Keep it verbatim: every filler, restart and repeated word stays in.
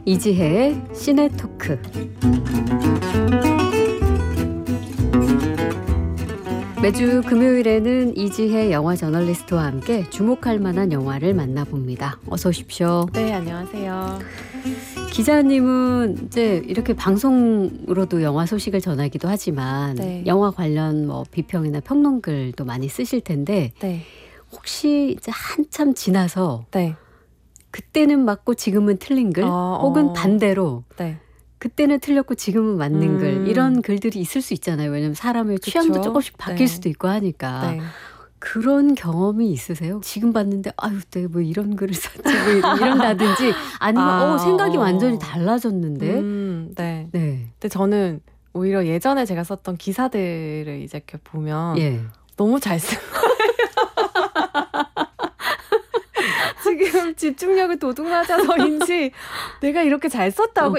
이지혜의 시네토크. 매주 금요일에는 이지혜 영화 저널리스트와 함께 주목할 만한 영화를 만나봅니다. 어서 오십시오. 네, 안녕하세요. 기자님은 이제 이렇게 방송으로도 영화 소식을 전하기도 하지만 네. 영화 관련 뭐 비평이나 평론글도 많이 쓰실 텐데 네. 혹시 이제 한참 지나서 네. 그때는 맞고 지금은 틀린 글 어, 혹은 어. 반대로 네. 그때는 틀렸고 지금은 맞는 음. 글 이런 글들이 있을 수 있잖아요. 왜냐하면 사람의 취향도 그쵸? 조금씩 바뀔 네. 수도 있고 하니까. 네. 그런 경험이 있으세요? 지금 봤는데 아유 내가 뭐 이런 글을 썼지 뭐 이런다든지 아니면 아, 어, 생각이 어. 완전히 달라졌는데. 음, 네. 네. 근데 저는 오히려 예전에 제가 썼던 기사들을 이제 이렇게 보면 예. 너무 잘 쓴 거예요. 지금 집중력을 도둑맞아서인지 내가 이렇게 잘 썼다고